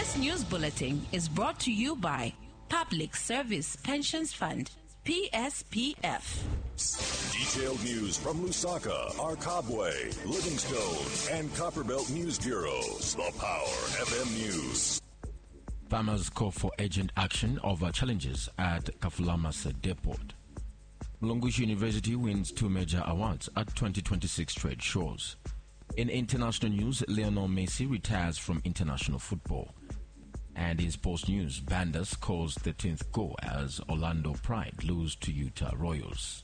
This news bulletin is brought to you by Public Service Pensions Fund, PSPF. Detailed news from Lusaka, Arkabwe, Livingstone, and Copperbelt News Bureaus. The Power FM News. Farmers call for urgent action over challenges at Kafulamasa Depot. Mulungushi University wins 2 major awards at 2026 trade shows. In international news, Lionel Messi retires from international football. And in sports news, Banda scores the 13th goal as Orlando Pride lose to Utah Royals.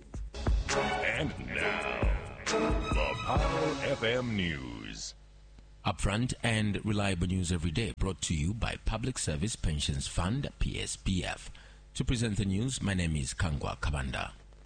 And now, the Power FM News. Upfront and reliable news every day, brought to you by Public Service Pensions Fund, PSPF. To present the news, my name is Kangwa Kabanda.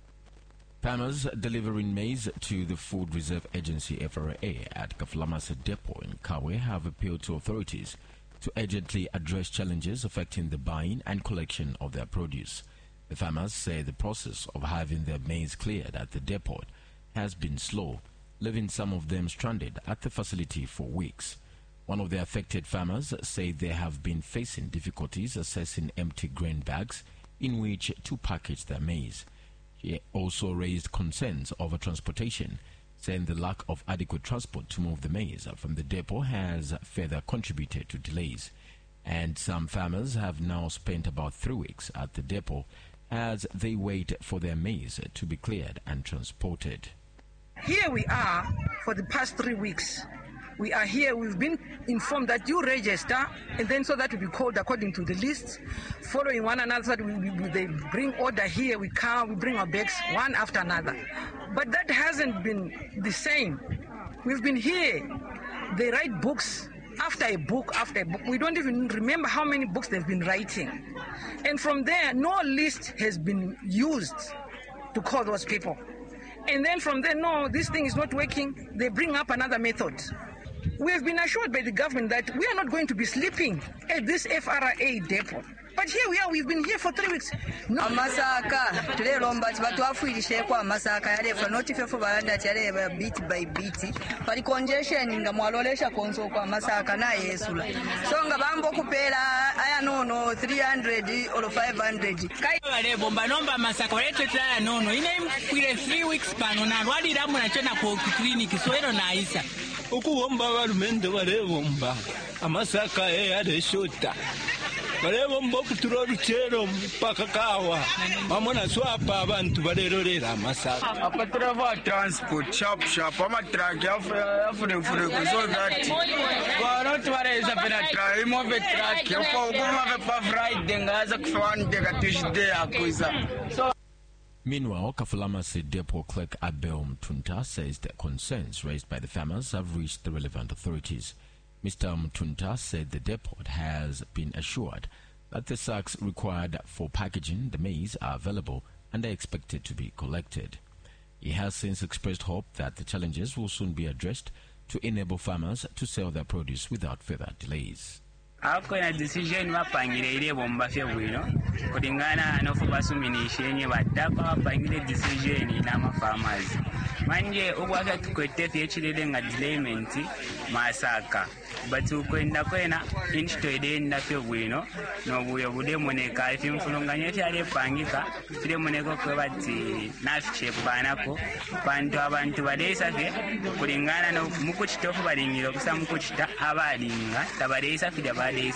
Farmers delivering maize to the Food Reserve Agency FRA at Kafulamasa Depot in Kawe have appealed to authorities to urgently address challenges affecting the buying and collection of their produce. The farmers say the process of having their maize cleared at the depot has been slow, leaving some of them stranded at the facility for weeks. One of the affected farmers say they have been facing difficulties assessing empty grain bags in which to package their maize. He also raised concerns over transportation, saying the lack of adequate transport to move the maize from the depot has further contributed to delays. And some farmers have now spent about 3 weeks at the depot as they wait for their maize to be cleared and transported. Here we are for the past 3 weeks. We are here. We've been informed that you register, and then so that we be called according to the list, following one another. They bring order here. We come, we bring our bags one after another. But that hasn't been the same. We've been here. They write books after a book after a book. We don't even remember how many books they've been writing. And from there, no list has been used to call those people. And then from there, no, this thing is not working. They bring up another method. We have been assured by the government that we are not going to be sleeping at this FRA depot. But here we are, we've been here for 3 weeks. No. Amasaka, today Lombats, but Wafuishekwa, Masaka, for notification Valanda, bit by bit. But the congestion in the Mwalolesha Konso, Masaka, na Yesula. Songa Bambo Kupela, I don't know, 300 or 500. Kai bomba nomba masaka, no, in a 3 weeks pan on a Wadi Ramona clinic, so I don't know. Ukuomba warumende warevomba amasaka ade shota warevomba kutura ruchero mpaka kawa mamona swapa abantu barerorera amasaka apatrava transport sharp amatrack afune so that varoti vareza pena try move track yafa ukuma pa Friday ngaza kufana deka Tuesday akuza so. Meanwhile, Kafulamasa Depot Clerk Abel Mtunta says that concerns raised by the farmers have reached the relevant authorities. Mr. Mtunta said the depot has been assured that the sacks required for packaging the maize are available and are expected to be collected. He has since expressed hope that the challenges will soon be addressed to enable farmers to sell their produce without further delays. Akwena decision bapangire ile bomba fye bwino kulingana nofu basuminishenye badapa bapangire decision inama farmers manje ubwaka tukwete fyechilele nga delayment masaka but ukwenda kwena inchitoide nda fye bwino nobuyo bude moneka ifimfulunganye fyale pangika file moneko kwe bati nafiche banako bantu abantu badesa fye kulingana no mukuchitofu balingiro kusa mukuchita abalinga tabadesa fye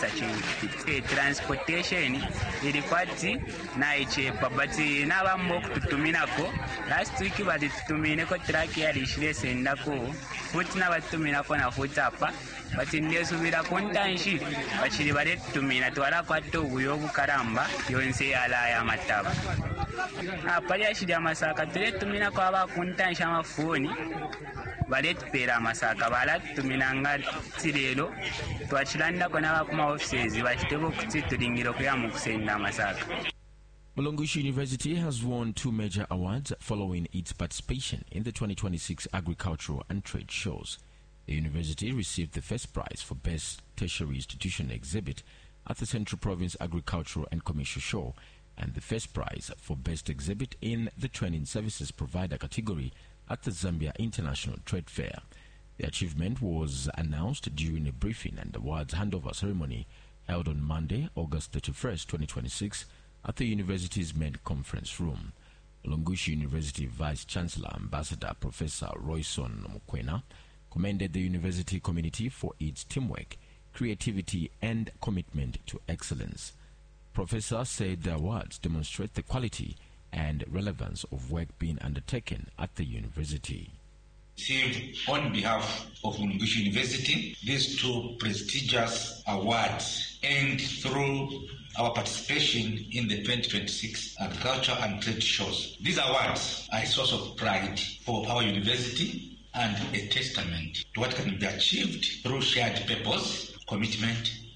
transportation ilikwati na ichepa but nabambo kututuminako last week bali tutumineko track yalishire sendako futi nabatuminako na futi apa but ndesubira kontanshi bachiri bale tutumina twala kwato ubuyo bukaramba yonse ala ya mataba apali ashiri amasaka tule tumina kwa aba kontanshi amafoni baletupera amasaka balatuminanga tirero twachilanda kona bakuma offices bachitebo kuti tulingiro kuyamu kusenda amasaka. Mulungushi University has won 2 major awards following its participation in the 2026 agricultural and trade shows. The university received the first prize for Best Tertiary Institution Exhibit at the Central Province Agricultural and Commercial Show and the first prize for Best Exhibit in the Training Services Provider category at the Zambia International Trade Fair. The achievement was announced during a briefing and awards handover ceremony held on Monday, August 31st, 2026 at the university's main conference room. Ulungushi University Vice-Chancellor Ambassador Professor Royson Mukwena commended the university community for its teamwork, creativity and commitment to excellence. Professor said the awards demonstrate the quality and relevance of work being undertaken at the university. Received on behalf of Ulungushi University these two prestigious awards earned through our participation in the 2026 Agriculture and Trade Shows. These awards are a source of pride for our university and a testament to what can be achieved through shared purpose, commitment